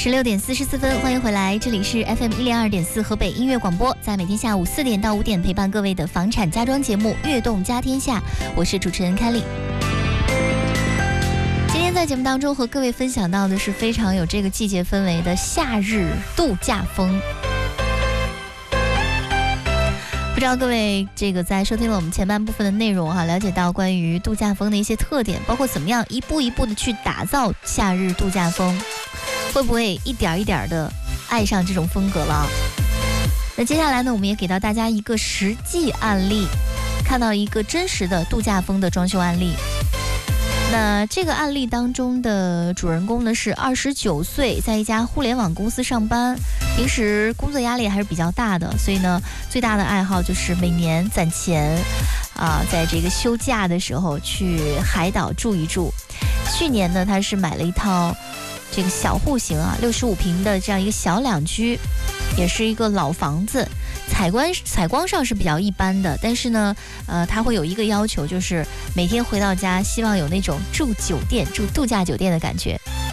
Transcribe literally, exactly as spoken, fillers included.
十六点四十四分，欢迎回来，这里是 F M 一零二点四河北音乐广播，在每天下午四点到五点陪伴各位的房产家装节目《悦动家天下》，我是主持人凯丽。今天在节目当中和各位分享到的是非常有这个季节氛围的夏日度假风。不知道各位这个在收听了我们前半部分的内容哈、啊，了解到关于度假风的一些特点，包括怎么样一步一步的去打造夏日度假风，会不会一点一点的爱上这种风格了？那接下来呢，我们也给到大家一个实际案例，看到一个真实的度假风的装修案例。那这个案例当中的主人公呢是二十九岁，在一家互联网公司上班，平时工作压力还是比较大的，所以呢，最大的爱好就是每年攒钱，啊，在这个休假的时候去海岛住一住。去年呢，他是买了一套这个小户型啊，六十五平的这样一个小两居，也是一个老房子。采光采光上是比较一般的，但是呢，呃，他会有一个要求，就是每天回到家，希望有那种住酒店、住度假酒店的感觉。